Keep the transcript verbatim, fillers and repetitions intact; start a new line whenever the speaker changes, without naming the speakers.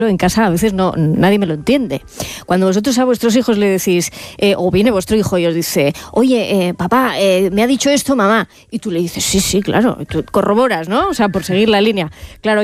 en casa a veces no nadie me lo entiende. Cuando vosotros a vuestros hijos le decís, eh, o viene vuestro hijo y os dice, oye, eh, papá, eh, me ha dicho esto mamá, y tú le dices, sí, sí, claro, y tú corroboras, ¿no? O sea, por seguir la línea. Claro,